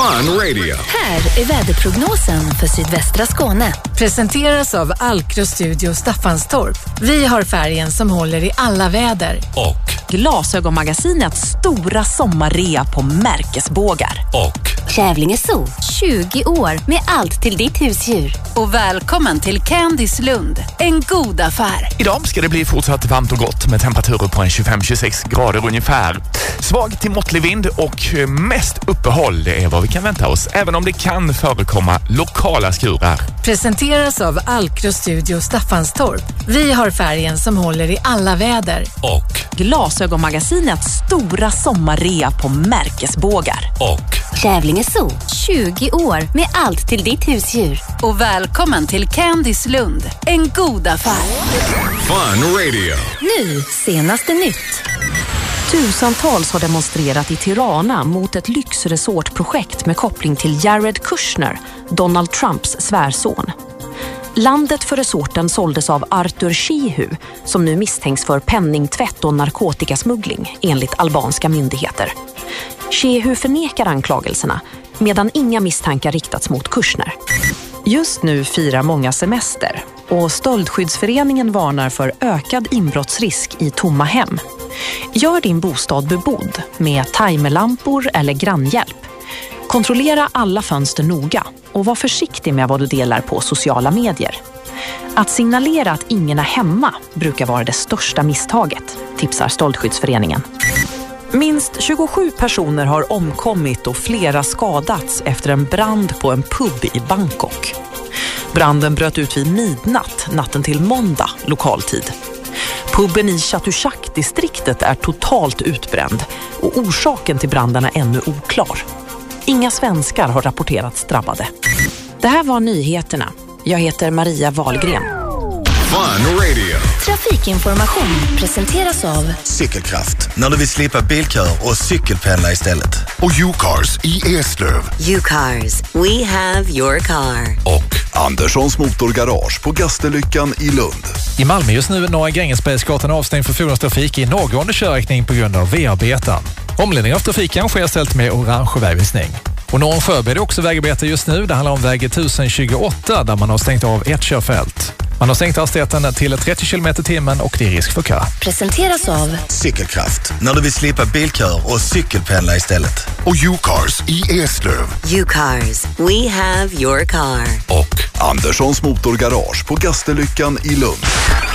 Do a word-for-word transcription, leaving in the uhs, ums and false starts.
Fun Radio. Här är väderprognosen för sydvästra Skåne. Presenteras av Alkro Studio Staffanstorp. Vi har färgen som håller i alla väder. Och Glasögonmagasinets stora sommarrea på märkesbågar. Och Kävlinge Zoo, tjugo år med allt till ditt husdjur. Och välkommen till Candice Lund, en god affär. Idag ska det bli fortsatt varmt och gott med temperaturer på en tjugofem till tjugosex grader ungefär. Svag till måttlig vind och mest uppehåll, det är vad vi kan vänta oss, även om det kan förekomma lokala skurar. Presenteras av Alkro Studio Staffanstorp. Vi har färgen som håller i alla väder. Och Glasögonmagasinets stora sommarrea på märkesbågar. Och Kävlinge Zoo, tjugo år med allt till ditt husdjur. Och välkommen till Candice Lund, en god affär. Fun Radio. Nu, senaste nytt. Tusentals har demonstrerat i Tirana mot ett lyxresortprojekt med koppling till Jared Kushner, Donald Trumps svärson. Landet för resorten såldes av Arthur Shehu, som nu misstänks för penningtvätt och narkotikasmuggling enligt albanska myndigheter. Shehu förnekar anklagelserna, medan inga misstankar riktats mot Kushner. Just nu firar många semester och Stöldskyddsföreningen varnar för ökad inbrottsrisk i tomma hem. Gör din bostad bebodd med timerlampor eller grannhjälp. Kontrollera alla fönster noga och var försiktig med vad du delar på sociala medier. Att signalera att ingen är hemma brukar vara det största misstaget, tipsar Stöldskyddsföreningen. Minst tjugosju personer har omkommit och flera skadats efter en brand på en pub i Bangkok. Branden bröt ut vid midnatt natten till måndag lokaltid. Puben i Chatuchak-distriktet är totalt utbränd och orsaken till branden är ännu oklar. Inga svenskar har rapporterats drabbade. Det här var nyheterna. Jag heter Maria Wahlgren. Fun Radio. Trafikinformation presenteras av Cykelkraft, när du vill slippa bilkör och cykelpendla istället. Och U-Cars i Eslöv. U-Cars, we have your car. Och Anderssons Motorgarage på Gasterlyckan i Lund. I Malmö just nu är Norra Grängesbergsgatan avstängd för fordonstrafik i någående körriktning på grund av V-arbeten. Omledning av trafiken sker ställt med orange vägvisning. Och norr om Sjöberg är det också vägarbete just nu. Det handlar om väg tusen tjugoåtta där man har stängt av ett körfält. Man har sänkt hastigheten till trettio kilometer i timmen och det är risk för kö. presenteras av Cykelkraft, när du vill slippa bilkör och cykelpendla istället. Och U-Cars i Eslöv. U-Cars, we have your car. Och Anderssons Motorgarage på Gasterlyckan i Lund.